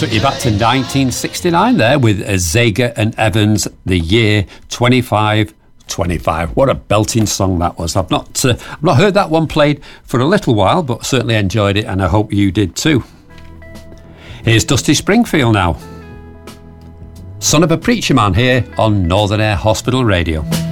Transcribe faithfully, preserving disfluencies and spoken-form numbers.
took you back to nineteen sixty-nine there with Zager and Evans, The Year twenty-five twenty-five. What a belting song that was. I've not, uh, I've not heard that one played for a little while, but certainly enjoyed it, and I hope you did too. Here's Dusty Springfield now. Son of a Preacher Man here on Northern Air Hospital Radio.